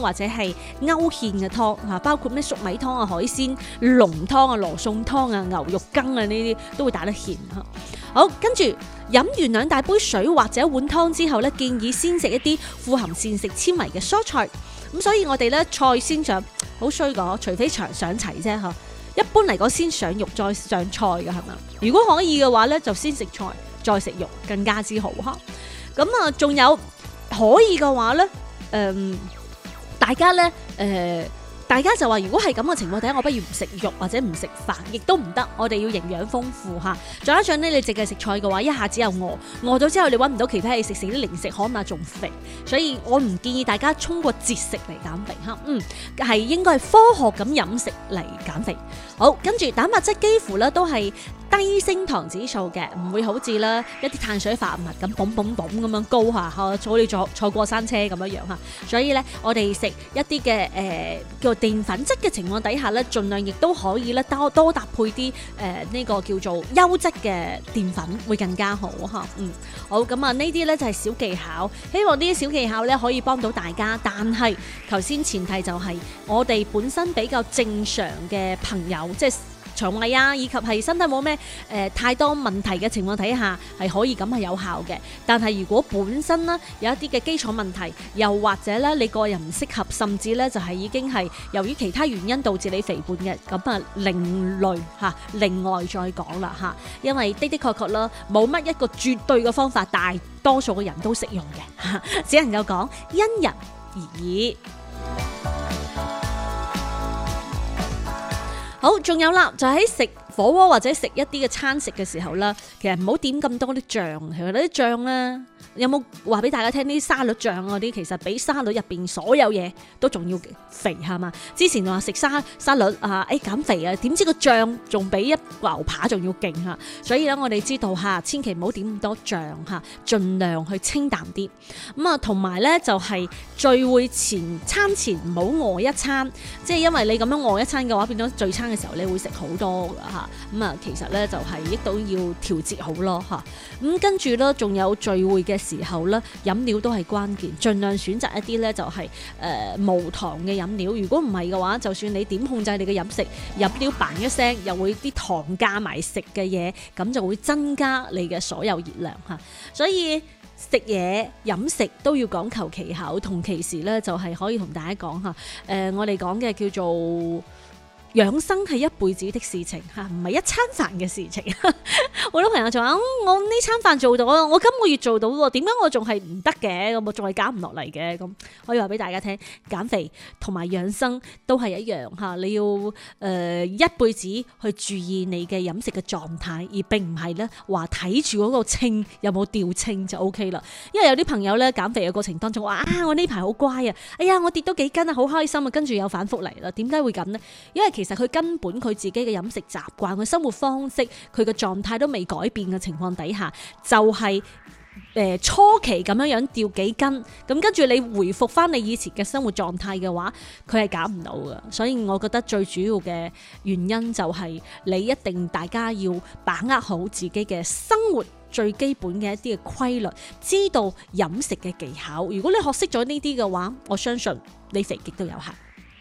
或者係勾芡嘅湯嚇，包括咩粟米湯啊、海鮮濃湯啊、羅宋湯啊、牛肉羹啊呢啲都會打得芡嚇。好，跟住飲完2大杯水或者一碗湯之後咧，建議先食一啲富含膳食纖維嘅蔬菜。咁所以我哋咧菜先上，好衰㗎，除非上齊啫嚇。一般嚟講先上肉再上菜嘅係咪？如果可以嘅話咧，就先食菜再食肉，更加之好嚇。咁啊，仲有可以嘅話咧，大家就話如果係咁嘅情況底下，我不如唔食肉或者唔食飯，亦都唔得。我哋要營養豐富嚇。再加上咧，你淨係食菜嘅話，一下子又餓咗之後，你揾唔到其他嘢食，食啲零食可能仲肥。所以我唔建議大家通過節食嚟減肥嚇。係應該係科學咁飲食嚟減肥。好，跟住蛋白質幾乎咧都係低升糖指數嘅，唔會好似啦一啲碳水化合物咁嘣嘣嘣咁樣高嚇，好似坐過山車咁樣樣嚇。所以咧，我哋食一啲嘅叫澱粉質嘅情況底下咧，盡量亦都可以咧多搭配啲呢個叫做優質嘅澱粉，會更加好嚇。好，咁啊呢啲咧就係小技巧，希望呢啲小技巧咧可以幫到大家。但係頭先前提就係我哋本身比較正常嘅朋友，即係腸胃啊，以及係身體冇咩太多問題嘅情況底下，係可以咁係有效嘅。但係如果本身呢有一啲嘅基礎問題，又或者咧你個人唔適合，甚至咧就係已經係由於其他原因導致你肥胖嘅，咁啊另類嚇，另外再講啦嚇。因為的確啦，冇乜一個絕對嘅方法，大多數嘅人都適用嘅，只能夠講因人而異。好，仲有啦，就喺食火鍋或者食一啲嘅餐食嘅時候啦，其實唔好點咁多啲醬。其實啲醬咧，有冇話俾大家聽？啲沙律醬嗰啲其實比沙律入邊所有嘢都仲要肥係嘛？之前話食沙律啊，減肥啊，點知個醬仲比一牛扒仲要勁嚇。所以咧，我哋知道嚇，千祈唔好點咁多醬嚇，盡量去清淡啲。咁啊，同埋咧就係聚會餐前唔好餓一餐，即係因為你咁樣餓一餐嘅話，變咗聚餐嘅時候你會食好多㗎嚇。咁啊，其實咧就係亦都要調節好咯嚇。咁跟住咧，仲有聚會嘅時候咧，飲料都係關鍵，盡量選擇一啲咧就係無糖嘅飲料。如果唔係嘅話，就算你點控制你嘅飲食，飲料嘭一聲又會啲糖加埋食嘅嘢，咁就會增加你嘅所有熱量嚇。所以食嘢飲食都要講求技巧，同其時咧就係可以同大家講嚇。我哋講嘅叫做養生係一輩子的事情嚇，唔係一餐飯嘅事情。好多朋友就話：我呢餐飯做到啊，我今個月做到喎，點解我仲係唔得嘅？咁我仲係減唔落嚟嘅？咁可以話俾大家聽，減肥同埋養生都係一樣嚇。你要一輩子去注意你嘅飲食嘅狀態，而並唔係咧話睇住嗰個稱有冇掉稱就 OK 啦。因為有啲朋友咧減肥嘅過程當中話：我呢排好乖啊，哎呀我跌多幾斤啊，好開心啊，跟住又反覆嚟啦。點解會咁呢？因為其實佢根本佢自己嘅飲食習慣、佢生活方式、佢嘅狀態都未改變嘅情況底下，就係初期咁樣掉幾斤，咁跟住你回復翻你以前嘅生活狀態嘅話，佢係減唔到嘅。所以我覺得最主要嘅原因就係你一定大家要把握好自己嘅生活最基本嘅一啲嘅規律，知道飲食嘅技巧。如果你學識咗呢啲嘅話，我相信你肥極都有效。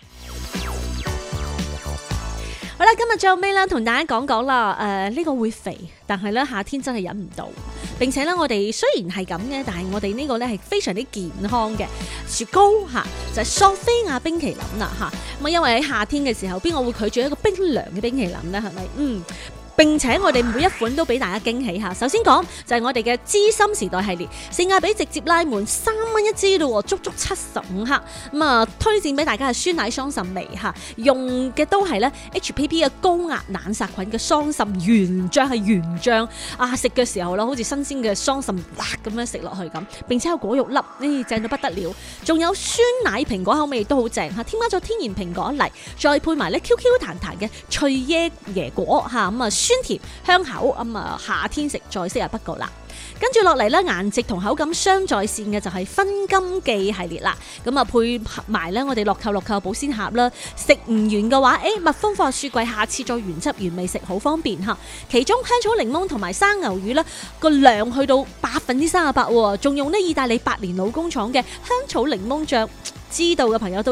好啦，今日最後尾啦，同大家講講啦，呢個會肥，但係咧夏天真係忍唔到，並且咧我哋雖然係咁嘅，但係我哋呢個咧係非常之健康嘅雪糕嚇，就係索菲亞冰淇淋啦嚇。咁因為喺夏天嘅時候，邊個會拒絕一個冰涼嘅冰淇淋咧？係咪？並且我哋每一款都俾大家驚喜嚇。首先講就係我哋嘅芝心時代系列，性價比直接拉滿，3蚊一支咯，足足75克。咁啊，推薦俾大家係酸奶桑葚味嚇，用嘅都係咧 HPP 嘅高壓冷殺菌嘅桑葚原醬，係原醬啊！食嘅時候啦，好似新鮮嘅桑葚辣咁樣食落去咁，並且有果肉粒，正到不得了。仲有酸奶蘋果口味亦都好正嚇，添加咗天然蘋果泥，再配埋咧 QQ 彈彈嘅脆椰果嚇，咁啊〜酸甜香口，夏天食再適合不過啦。跟住落嚟咧，顏值同口感雙在線嘅就係分金記系列啦。咁啊，配合埋咧我哋樂購保鮮盒啦。食唔完嘅話，密封放雪櫃，下次再原汁原味食，好方便嚇。其中香草檸檬同埋生牛魚咧，個量去到38%喎，仲用呢意大利百年老工廠嘅香草檸檬醬，知道嘅朋友都